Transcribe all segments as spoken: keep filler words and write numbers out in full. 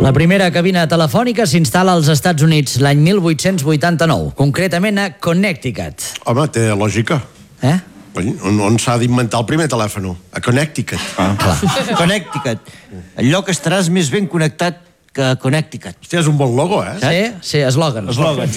La primera cabina telefònica s'instal·la als Estats Units l'any mil vuit-cents vuitanta-nou, concretament a Connecticut. Home, té lògica. Eh? On, on s'ha d'inventar el primer telèfon? A Connecticut. Ah, clar. Connecticut. El lloc estaràs més ben connectat que Connecticut. Hòstia, és un bon logo, eh? Sí, sí, eslògan. Eslògan.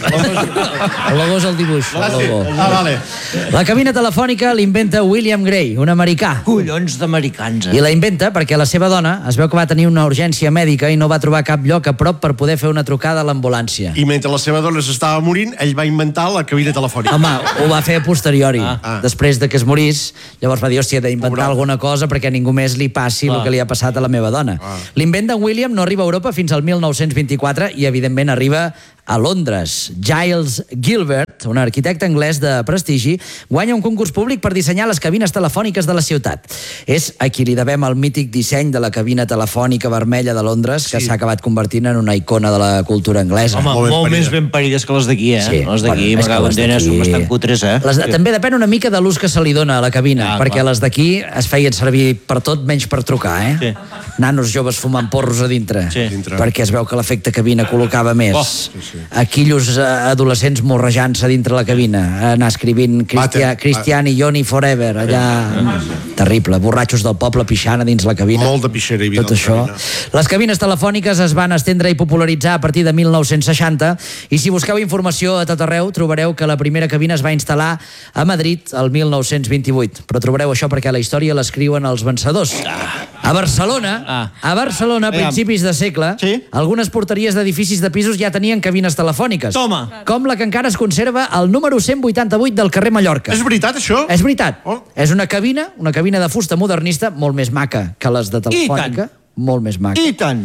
El logo és el dibuix. El logo. Ah, vale. La cabina telefònica l'inventa William Gray, un americà. Collons d'americans, eh? I la inventa perquè la seva dona es veu que va tenir una urgència mèdica i no va trobar cap lloc a prop per poder fer una trucada a l'ambulància. I mentre la seva dona s'estava morint, ell va inventar la cabina telefònica. Home, ho va fer a posteriori, Ah. després de que es morís. Llavors va dir, hòstia, he d'inventar Pobra. alguna cosa perquè a ningú més li passi Clar. el que li ha passat a la meva dona. L'invent de William no arriba a Europa fins al mil nou-cents vint-i-quatre i, evidentment, arriba a Londres. Giles Gilbert, un arquitecte anglès de prestigi, guanya un concurs públic per dissenyar les cabines telefòniques de la ciutat. És a qui li devem el mític disseny de la cabina telefònica vermella de Londres, que s'ha acabat convertint en una icona de la cultura anglesa. Home, Molt ben molt parida. més ben parides que les d'aquí, eh? Sí, Les d'aquí, bueno, és me que cago en les Déu, d'aquí- són bastant cutres, eh? Les de, també depèn una mica de l'ús que se li dona a la cabina, Ah, perquè clar. les d'aquí es feien servir per tot menys per trucar, eh? Sí. Nanos joves fumant porros a dintre, Sí. Dintre. perquè es veu que l'efecte cabina col·locava més. Oh, sí, sí. Aquillos eh, adolescents morrejant-se dintre la cabina, anar escrivint Cristia, Mate. Cristian i Johnny Forever, allà... Terrible, borratxos del poble pixant a dins la cabina. Molt de pixera hi havia Tot a la això. cabina. Les cabines telefòniques es van estendre i popularitzar a partir de mil nou-cents seixanta i si busqueu informació a tot arreu trobareu que la primera cabina es va instal·lar a Madrid el mil nou-cents vint-i-vuit. Però trobareu això perquè la història l'escriuen els vencedors. A Barcelona, Ah. a Barcelona, a principis de segle, Sí? algunes porteries d'edificis de pisos ja tenien cabines telefòniques. Toma. Com la que encara es conserva al número cent vuitanta-vuit del carrer Mallorca. És veritat, això? És veritat. Oh. És una cabina, una cabina de fusta modernista, molt més maca que les de telefònica. Molt més maca. I tant.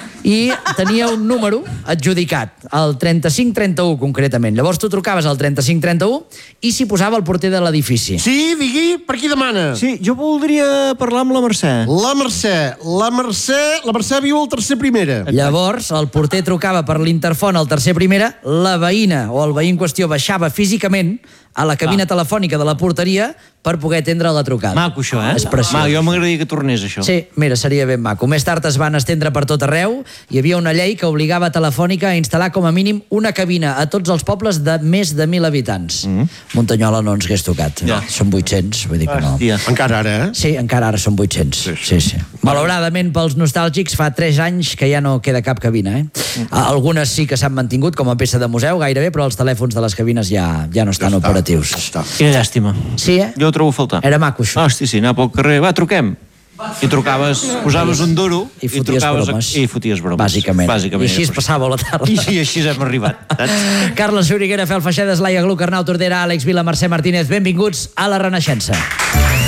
I tenia un número adjudicat, el trenta-cinc trenta-u concretament. Llavors tu trucaves al trenta-cinc trenta-u i s'hi posava el porter de l'edifici. Sí, digui, per qui demana? Sí, jo voldria parlar amb la Mercè. La Mercè. La Mercè, la Mercè viu al tercer primera. Llavors, el porter trucava per l'interfon al tercer primera, la veïna o el veí en qüestió baixava físicament a la cabina telefònica de la porteria per poder atendre la trucada. Maco, això, eh? És preciós. Ma, jo m'agradaria que tornés, això. Sí, mira, seria ben maco. Més tard es van estendre per tot arreu. Hi havia una llei que obligava a Telefònica a instal·lar com a mínim una cabina a tots els pobles de més de mil habitants. Mm. Muntanyola no ens hagués tocat. Ja. Són vuit-cents, vull dir que no. Hòstia. Encara ara, eh? Sí, encara ara són vuit-cents. Sí, sí. sí. Malauradament, pels nostàlgics, fa tres anys que ja no queda cap cabina, eh? Mm. Algunes sí que s'han mantingut com a peça de museu gairebé, però els telèfons de les cabines ja, ja no estan Ja està, operatius. ja està. Quina llàstima. Sí, eh? Jo ho trobo a faltar. Era maco, això. Hosti, sí, anar pel carrer. Va, truquem. I trucaves, posaves un duro I foties trucaves bromes. I foties bromes. Bàsicament. Bàsicament. I així es passava la tarda. I així, així hem arribat. Saps? Carles Xuriguera, Fel Feixedes, Laia Gluc, Arnau Tordera, Àlex Vila, Mercè Martínez, benvinguts a La Renaixença.